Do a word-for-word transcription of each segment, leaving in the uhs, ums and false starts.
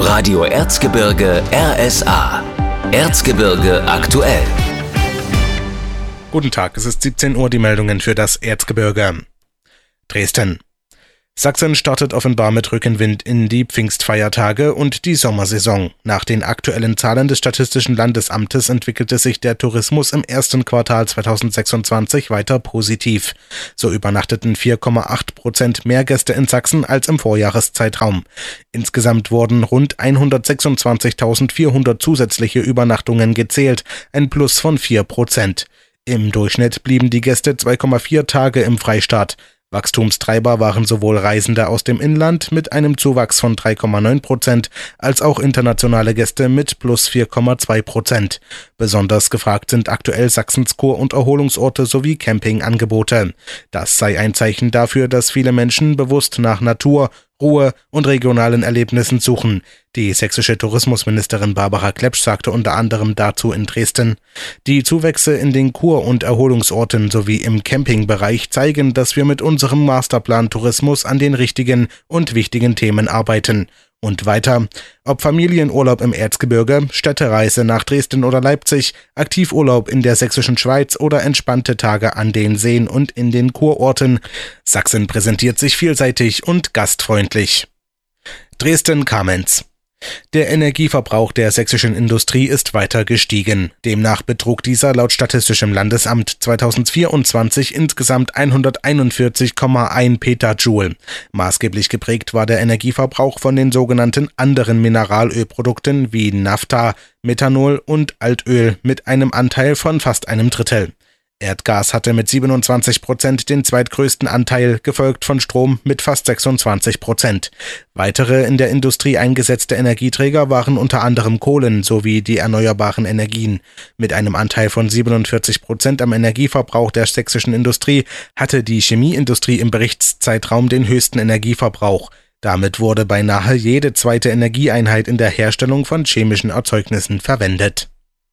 Radio Erzgebirge R S A. Erzgebirge aktuell. Guten Tag, es ist siebzehn Uhr, die Meldungen für das Erzgebirge. Dresden. Sachsen startet offenbar mit Rückenwind in die Pfingstfeiertage und die Sommersaison. Nach den aktuellen Zahlen des Statistischen Landesamtes entwickelte sich der Tourismus im ersten Quartal zweitausendsechsundzwanzig weiter positiv. So übernachteten vier Komma acht Prozent mehr Gäste in Sachsen als im Vorjahreszeitraum. Insgesamt wurden rund hundertsechsundzwanzigtausendvierhundert zusätzliche Übernachtungen gezählt, ein Plus von vier Prozent. Im Durchschnitt blieben die Gäste zwei Komma vier Tage im Freistaat. Wachstumstreiber waren sowohl Reisende aus dem Inland mit einem Zuwachs von drei Komma neun Prozent als auch internationale Gäste mit plus vier Komma zwei Prozent. Besonders gefragt sind aktuell Sachsens Kur- und Erholungsorte sowie Campingangebote. Das sei ein Zeichen dafür, dass viele Menschen bewusst nach Natur, Ruhe und regionalen Erlebnissen suchen. Die sächsische Tourismusministerin Barbara Klepsch sagte unter anderem dazu in Dresden: Die Zuwächse in den Kur- und Erholungsorten sowie im Campingbereich zeigen, dass wir mit unserem Masterplan Tourismus an den richtigen und wichtigen Themen arbeiten. Und weiter: Ob Familienurlaub im Erzgebirge, Städtereise nach Dresden oder Leipzig, Aktivurlaub in der sächsischen Schweiz oder entspannte Tage an den Seen und in den Kurorten. Sachsen präsentiert sich vielseitig und gastfreundlich. Dresden-Kamenz. Der Energieverbrauch der sächsischen Industrie ist weiter gestiegen. Demnach betrug dieser laut Statistischem Landesamt zweitausendvierundzwanzig insgesamt hunderteinundvierzig Komma eins Petajoule. Maßgeblich geprägt war der Energieverbrauch von den sogenannten anderen Mineralölprodukten wie Naphtha, Methanol und Altöl mit einem Anteil von fast einem Drittel. Erdgas hatte mit siebenundzwanzig Prozent den zweitgrößten Anteil, gefolgt von Strom mit fast sechsundzwanzig Prozent. Weitere in der Industrie eingesetzte Energieträger waren unter anderem Kohlen sowie die erneuerbaren Energien. Mit einem Anteil von siebenundvierzig Prozent am Energieverbrauch der sächsischen Industrie hatte die Chemieindustrie im Berichtszeitraum den höchsten Energieverbrauch. Damit wurde beinahe jede zweite Energieeinheit in der Herstellung von chemischen Erzeugnissen verwendet.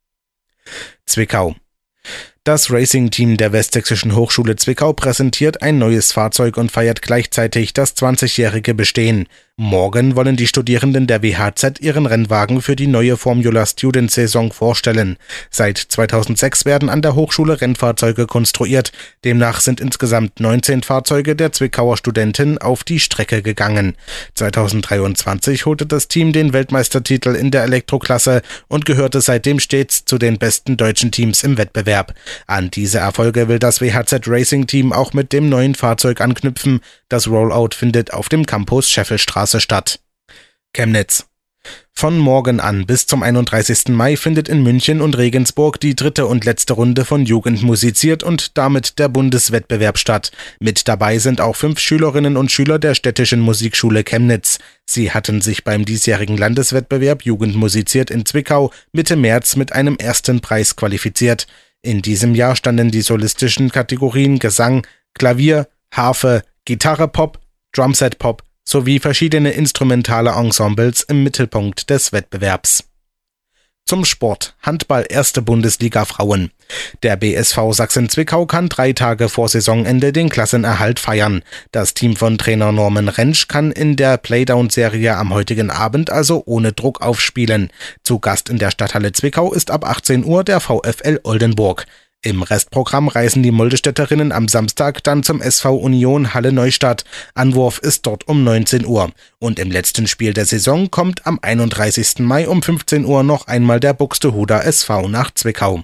Zwickau. Das Racing-Team der Westsächsischen Hochschule Zwickau präsentiert ein neues Fahrzeug und feiert gleichzeitig das zwanzigjährige Bestehen. Morgen wollen die Studierenden der W H Z ihren Rennwagen für die neue Formula Student-Saison vorstellen. Seit zweitausendsechs werden an der Hochschule Rennfahrzeuge konstruiert. Demnach sind insgesamt neunzehn Fahrzeuge der Zwickauer Studenten auf die Strecke gegangen. zweitausenddreiundzwanzig holte das Team den Weltmeistertitel in der Elektroklasse und gehörte seitdem stets zu den besten deutschen Teams im Wettbewerb. An diese Erfolge will das W H Z Racing Team auch mit dem neuen Fahrzeug anknüpfen. Das Rollout findet auf dem Campus Scheffelstraße statt. Chemnitz. Von morgen an bis zum einunddreißigsten Mai findet in München und Regensburg die dritte und letzte Runde von Jugend musiziert und damit der Bundeswettbewerb statt. Mit dabei sind auch fünf Schülerinnen und Schüler der Städtischen Musikschule Chemnitz. Sie hatten sich beim diesjährigen Landeswettbewerb Jugend musiziert in Zwickau Mitte März mit einem ersten Preis qualifiziert. In diesem Jahr standen die solistischen Kategorien Gesang, Klavier, Harfe, Gitarre Pop, Drumset Pop sowie verschiedene instrumentale Ensembles im Mittelpunkt des Wettbewerbs. Zum Sport. Handball erste Bundesliga Frauen. Der B S V Sachsen-Zwickau kann drei Tage vor Saisonende den Klassenerhalt feiern. Das Team von Trainer Norman Rentsch kann in der Playdown-Serie am heutigen Abend also ohne Druck aufspielen. Zu Gast in der Stadthalle Zwickau ist ab achtzehn Uhr der VfL Oldenburg. Im Restprogramm reisen die Moldestädterinnen am Samstag dann zum S V Union Halle Neustadt. Anwurf ist dort um neunzehn Uhr. Und im letzten Spiel der Saison kommt am einunddreißigsten Mai um fünfzehn Uhr noch einmal der Buxtehuder S V nach Zwickau.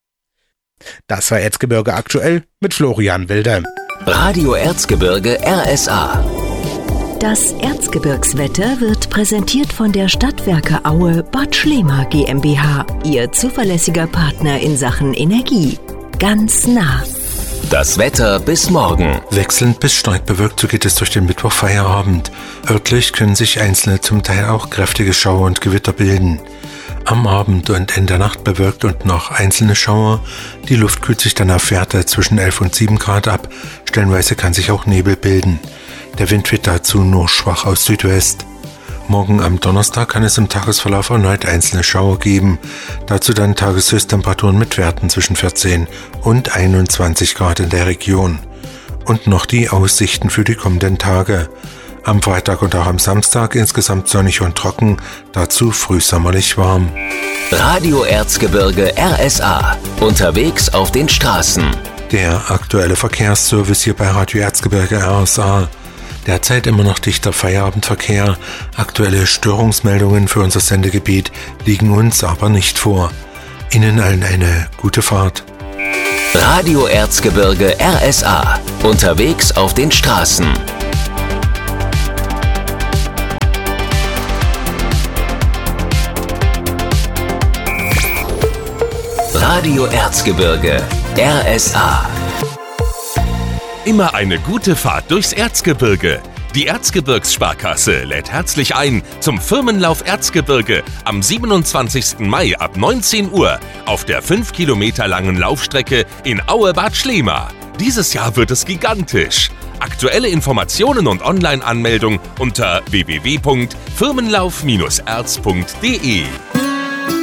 Das war Erzgebirge aktuell mit Florian Wilde. Radio Erzgebirge R S A. Das Erzgebirgswetter wird präsentiert von der Stadtwerke Aue Bad Schlema GmbH, Ihr zuverlässiger Partner in Sachen Energie. Ganz nah. Das Wetter bis morgen. Wechselnd bis stark bewölkt, so geht es durch den Mittwochfeierabend. Örtlich können sich einzelne, zum Teil auch kräftige Schauer und Gewitter bilden. Am Abend und in der Nacht bewölkt und noch einzelne Schauer. Die Luft kühlt sich dann auf Werte zwischen elf und sieben Grad ab. Stellenweise kann sich auch Nebel bilden. Der Wind weht dazu nur schwach aus Südwest. Morgen am Donnerstag kann es im Tagesverlauf erneut einzelne Schauer geben. Dazu dann Tageshöchsttemperaturen mit Werten zwischen vierzehn und einundzwanzig Grad in der Region. Und noch die Aussichten für die kommenden Tage. Am Freitag und auch am Samstag insgesamt sonnig und trocken, dazu frühsommerlich warm. Radio Erzgebirge R S A. Unterwegs auf den Straßen. Der aktuelle Verkehrsservice hier bei Radio Erzgebirge R S A. Derzeit immer noch dichter Feierabendverkehr. Aktuelle Störungsmeldungen für unser Sendegebiet liegen uns aber nicht vor. Ihnen allen eine gute Fahrt. Radio Erzgebirge R S A. Unterwegs auf den Straßen. Radio Erzgebirge R S A. Immer eine gute Fahrt durchs Erzgebirge. Die Erzgebirgssparkasse lädt herzlich ein zum Firmenlauf Erzgebirge am siebenundzwanzigsten Mai ab neunzehn Uhr auf der fünf Kilometer langen Laufstrecke in Aue-Bad Schlema. Dieses Jahr wird es gigantisch. Aktuelle Informationen und Online-Anmeldung unter w w w punkt firmenlauf Bindestrich erz punkt d e.